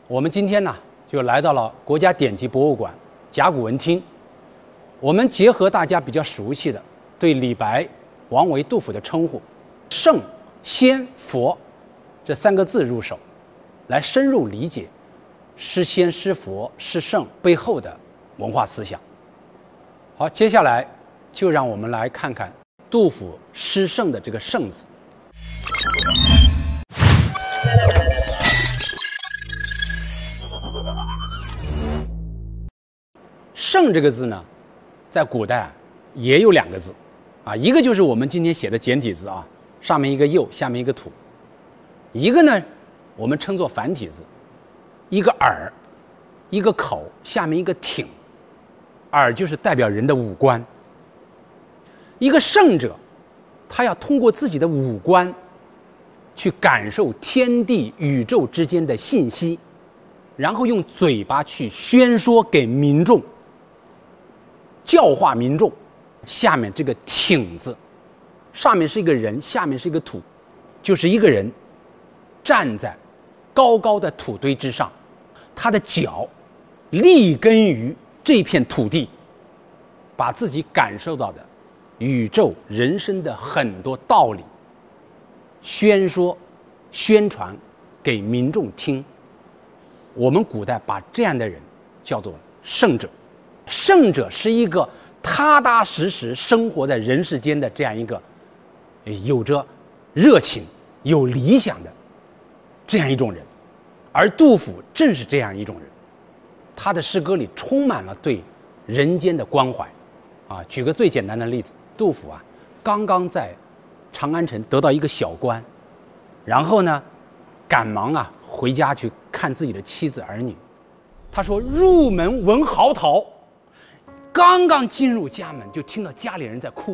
我们今天呢，就来到了国家典籍博物馆甲骨文厅。我们结合大家比较熟悉的对李白、王维、杜甫的称呼“圣、仙、佛”这三个字入手，来深入理解诗仙、诗佛、诗圣背后的文化思想。好，接下来就让我们来看看杜甫诗圣的这个“圣”字。圣这个字呢，在古代也有两个字，一个就是我们今天写的简体字啊，上面一个右，下面一个土；一个呢，我们称作繁体字，一个耳，一个口，下面一个挺。耳就是代表人的五官。一个圣者，他要通过自己的五官，去感受天地宇宙之间的信息，然后用嘴巴去宣说给民众。教化民众。下面这个挺字，上面是一个人，下面是一个土，就是一个人站在高高的土堆之上，他的脚立根于这片土地，把自己感受到的宇宙人生的很多道理宣说宣传给民众听。我们古代把这样的人叫做圣者。圣者是一个踏踏实实生活在人世间的这样一个有着热情有理想的这样一种人，而杜甫正是这样一种人。他的诗歌里充满了对人间的关怀举个最简单的例子，杜甫刚刚在长安城得到一个小官，然后呢赶忙回家去看自己的妻子儿女。他说入门闻嚎啕，刚刚进入家门就听到家里人在哭，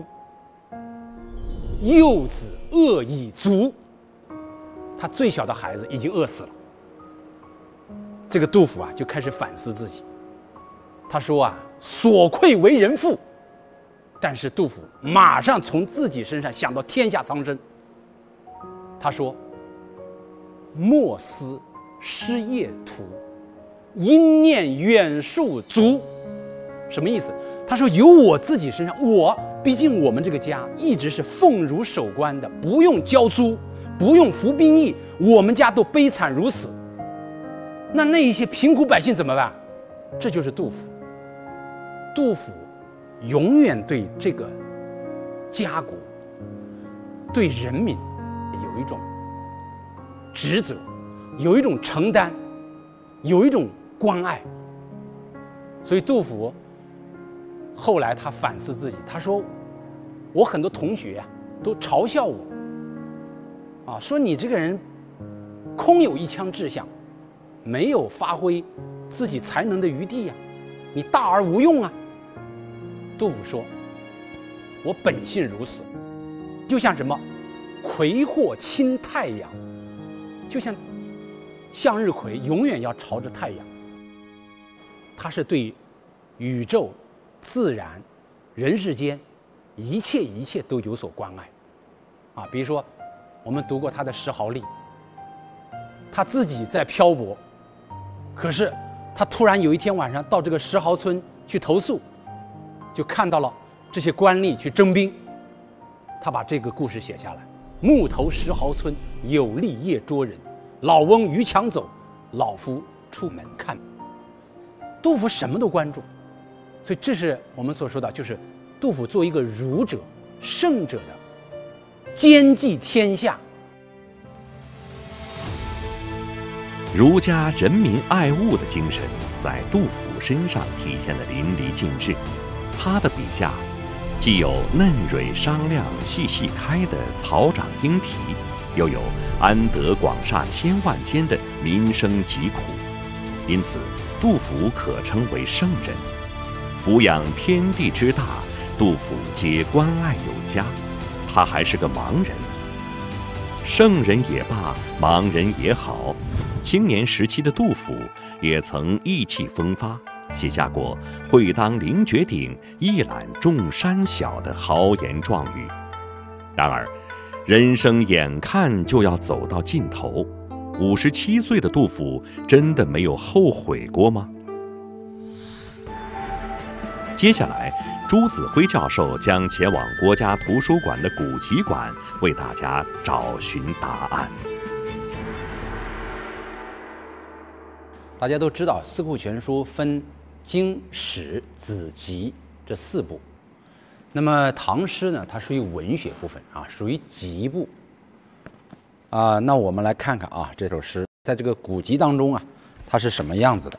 幼子饿已卒，他最小的孩子已经饿死了。这个杜甫就开始反思自己。他说所愧为人父，但是杜甫马上从自己身上想到天下苍生。他说莫思失业途，因念远戍卒。什么意思？他说由我自己身上，毕竟我们这个家一直是奉儒守官的，不用交租，不用服兵役，我们家都悲惨如此，那一些贫苦百姓怎么办？这就是杜甫。杜甫永远对这个家国对人民有一种职责，有一种承担，有一种关爱。所以杜甫后来他反思自己，他说我很多同学都嘲笑我说你这个人空有一腔志向，没有发挥自己才能的余地你大而无用杜甫说我本性如此，就像什么葵或亲太阳，就像向日葵永远要朝着太阳。他是对宇宙自然人世间一切都有所关爱比如说我们读过他的石壕吏，他自己在漂泊，可是他突然有一天晚上到这个石壕村去投宿，就看到了这些官吏去征兵，他把这个故事写下来。木头石壕村，有吏夜捉人，老翁逾墙走，老夫出门看。杜甫什么都关注，所以这是我们所说的，就是杜甫作为一个儒者、圣者的兼济天下。 儒家人民爱物的精神在杜甫身上体现得淋漓尽致。他的笔下既有嫩蕊商量细细开的草长莺啼，又有安得广厦千万间的民生疾苦，因此杜甫可称为圣人。俯仰天地之大，杜甫皆关爱有加，他还是个盲人。圣人也罢，盲人也好，青年时期的杜甫也曾意气风发，写下过会当凌绝顶，一览众山小的豪言壮语。然而人生眼看就要走到尽头， 57岁的杜甫真的没有后悔过吗？接下来，朱子辉教授将前往国家图书馆的古籍馆，为大家找寻答案。 大家都知道，《四库全书》分经、史、子、集这4部。那么唐诗呢，它属于文学部分啊，属于集部。那我们来看看啊，这首诗在这个古籍当中啊，它是什么样子的？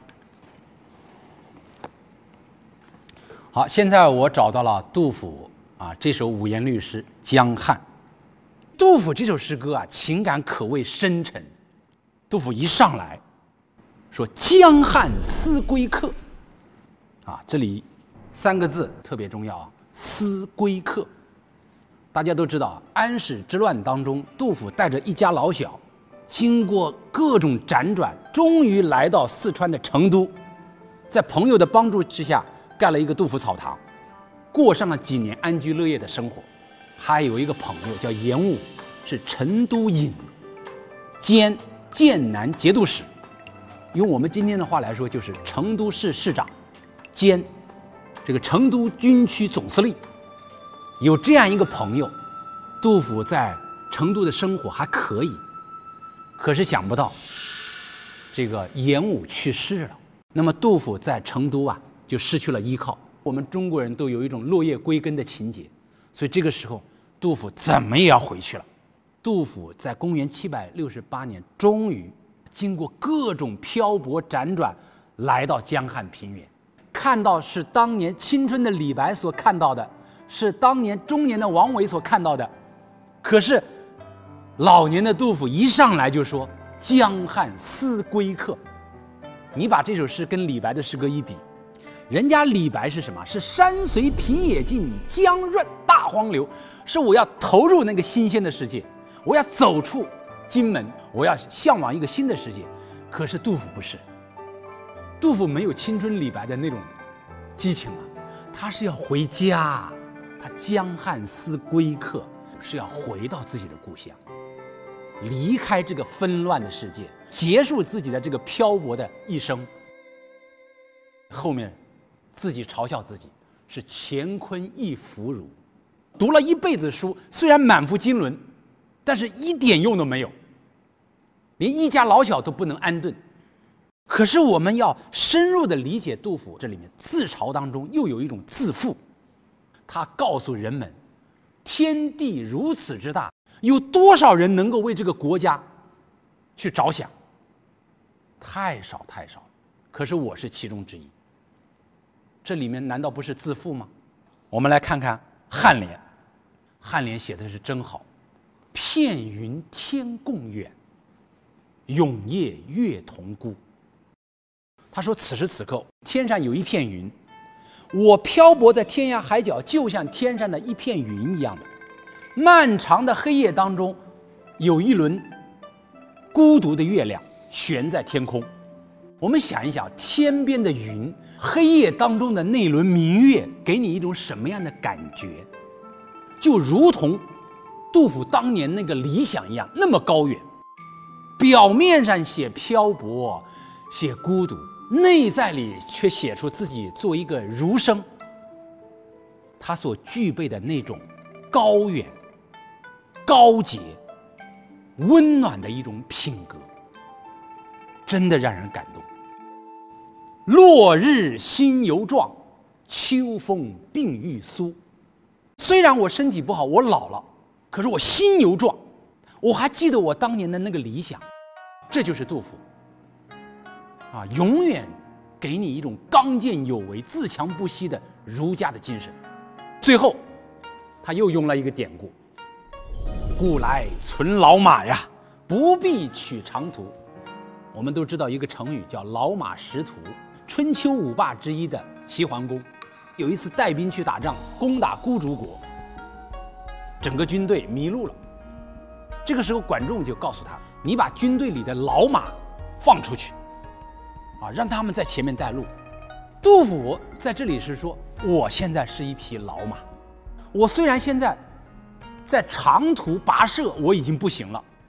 好，现在我找到了杜甫这首五言律诗《江汉》。杜甫这首诗歌情感可谓深沉。杜甫一上来说“江汉思归客”，这里3个字特别重要啊，“思归客”。大家都知道，安史之乱当中，杜甫带着一家老小，经过各种辗转，终于来到四川的成都，在朋友的帮助之下，盖了一个杜甫草堂，过上了几年安居乐业的生活。还有一个朋友叫严武，是成都尹兼剑南节度使，用我们今天的话来说，就是成都市市长兼这个成都军区总司令。有这样一个朋友，杜甫在成都的生活还可以，可是想不到这个严武去世了，那么杜甫在成都就失去了依靠。我们中国人都有一种落叶归根的情节，所以这个时候杜甫怎么也要回去了。杜甫在公元768年终于经过各种漂泊辗转，来到江汉平原，看到是当年青春的李白所看到的，是当年中年的王维所看到的。可是老年的杜甫一上来就说“江汉思归客”。你把这首诗跟李白的诗歌一比，人家李白是什么？是山随平野尽，江润大荒流，是我要投入那个新鲜的世界，我要走出荆门，我要向往一个新的世界。可是杜甫不是，杜甫没有青春李白的那种激情他是要回家，他江汉思归客，是要回到自己的故乡，离开这个纷乱的世界，结束自己的这个漂泊的一生。后面自己嘲笑自己是乾坤一腐儒，读了一辈子书，虽然满腹经纶，但是一点用都没有，连一家老小都不能安顿。可是我们要深入的理解杜甫这里面自嘲当中又有一种自负，他告诉人们，天地如此之大，有多少人能够为这个国家去着想？太少太少，可是我是其中之一。这里面难道不是自负吗？我们来看看颔联，颔联写的是真好，片云天共远，永夜月同孤。他说此时此刻天上有一片云，我漂泊在天涯海角，就像天上的一片云一样的。漫长的黑夜当中，有一轮孤独的月亮悬在天空。我们想一想，天边的云，黑夜当中的那轮明月，给你一种什么样的感觉？就如同杜甫当年那个理想一样，那么高远。表面上写漂泊，写孤独，内在里却写出自己作为一个儒生，他所具备的那种高远、高洁、温暖的一种品格，真的让人感动。落日心犹壮，秋风鬓欲苏。虽然我身体不好，我老了，可是我心犹壮，我还记得我当年的那个理想。这就是杜甫永远给你一种刚健有为、自强不息的儒家的精神。最后他又用了一个典故，故来存老马呀，不必取长途。我们都知道一个成语叫老马识途。春秋五霸之一的齐桓公有一次带兵去打仗，攻打孤竹国，整个军队迷路了。这个时候管仲就告诉他，你把军队里的老马放出去让他们在前面带路。杜甫在这里是说，我现在是一匹老马，我虽然现在在长途跋涉我已经不行了，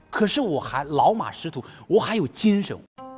可是我还老马识途，我还有精神，